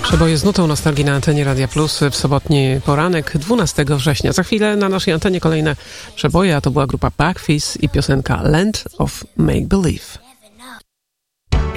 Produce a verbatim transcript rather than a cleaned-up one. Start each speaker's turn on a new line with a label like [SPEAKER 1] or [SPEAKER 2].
[SPEAKER 1] Przeboje z nutą nostalgii na antenie Radia Plus w sobotni poranek dwunastego września. Za chwilę na naszej antenie kolejne przeboje, a to była grupa Backfizz i piosenka Land of Make Believe.